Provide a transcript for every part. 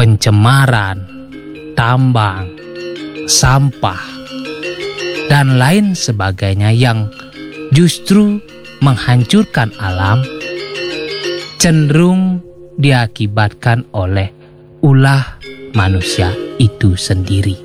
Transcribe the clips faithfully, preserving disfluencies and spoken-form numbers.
pencemaran, tambang, sampah, dan lain sebagainya yang justru menghancurkan alam, cenderung diakibatkan oleh ulah manusia itu sendiri.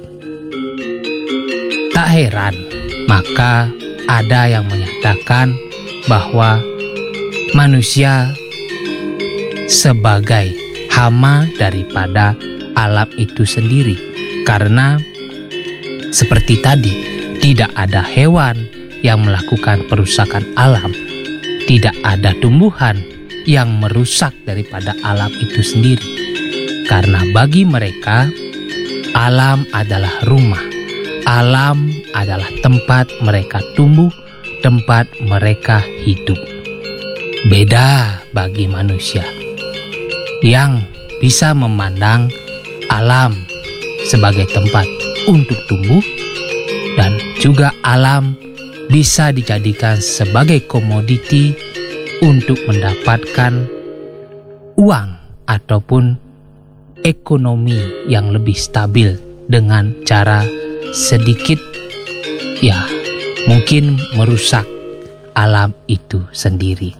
Tak heran, maka ada yang menyatakan bahwa manusia sebagai hama daripada alam itu sendiri. Karena seperti tadi, tidak ada hewan yang melakukan perusakan alam, tidak ada tumbuhan yang merusak daripada alam itu sendiri. Karena bagi mereka, alam adalah rumah, alam adalah tempat mereka tumbuh, tempat mereka hidup. Beda bagi manusia yang bisa memandang alam sebagai tempat untuk tumbuh, dan juga alam bisa dijadikan sebagai komoditi untuk mendapatkan uang ataupun ekonomi yang lebih stabil dengan cara sedikit, ya mungkin merusak alam itu sendiri.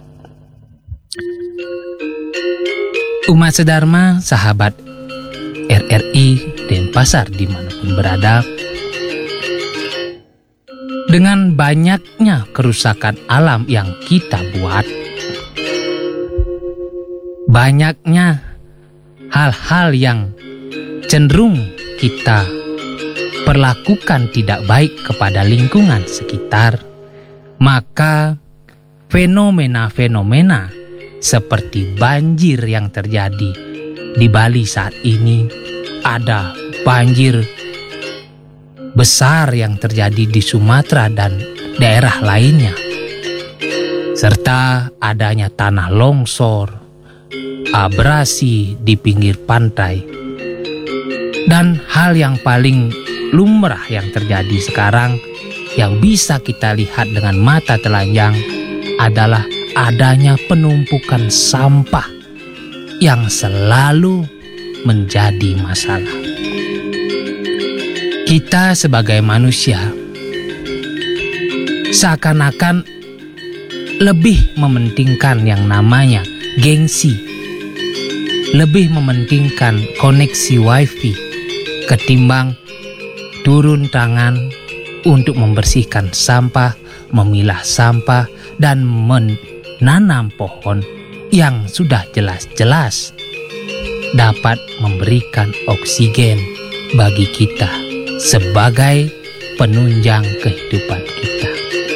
Umat sedharma, sahabat R R I Denpasar dimanapun berada, dengan banyaknya kerusakan alam yang kita buat, banyaknya hal-hal yang cenderung kita perlakukan tidak baik kepada lingkungan sekitar, maka fenomena-fenomena seperti banjir yang terjadi di Bali saat ini, ada banjir besar yang terjadi di Sumatera dan daerah lainnya, serta adanya tanah longsor, abrasi di pinggir pantai, dan hal yang paling lumrah yang terjadi sekarang yang bisa kita lihat dengan mata telanjang adalah adanya penumpukan sampah yang selalu menjadi masalah. Kita sebagai manusia seakan-akan lebih mementingkan yang namanya gengsi, lebih mementingkan koneksi wifi ketimbang turun tangan untuk membersihkan sampah, memilah sampah, dan menanam pohon yang sudah jelas-jelas dapat memberikan oksigen bagi kita sebagai penunjang kehidupan kita.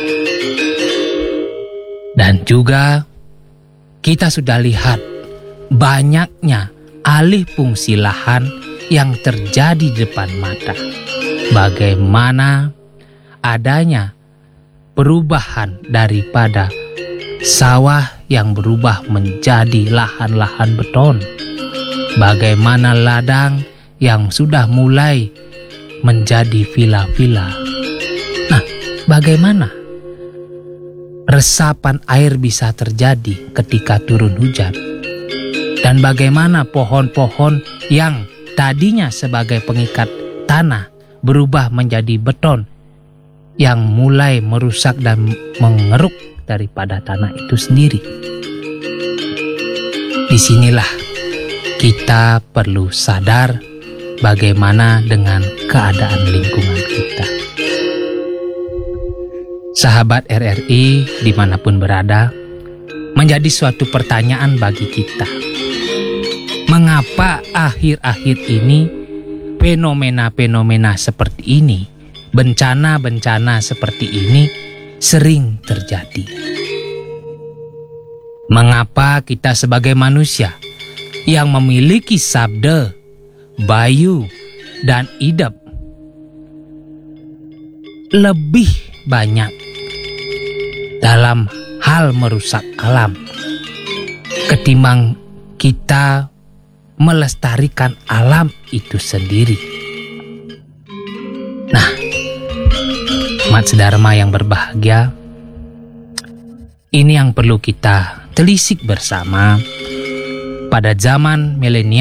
Dan juga kita sudah lihat banyaknya alih fungsi lahan yang terjadi di depan mata. Bagaimana adanya perubahan daripada sawah yang berubah menjadi lahan-lahan beton. Bagaimana ladang yang sudah mulai menjadi villa-villa. Nah, bagaimana resapan air bisa terjadi ketika turun hujan? Dan bagaimana pohon-pohon yang tadinya sebagai pengikat tanah berubah menjadi beton yang mulai merusak dan mengeruk daripada tanah itu sendiri. Disinilah kita perlu sadar bagaimana dengan keadaan lingkungan kita. Sahabat R R I dimanapun berada, menjadi suatu pertanyaan bagi kita. Mengapa akhir-akhir ini fenomena-fenomena seperti ini, bencana-bencana seperti ini sering terjadi? Mengapa kita sebagai manusia yang memiliki sabda, bayu, dan idep lebih banyak dalam hal merusak alam ketimbang kita melestarikan alam itu sendiri? Nah, umat sedharma yang berbahagia, ini yang perlu kita telisik bersama. Pada zaman milenial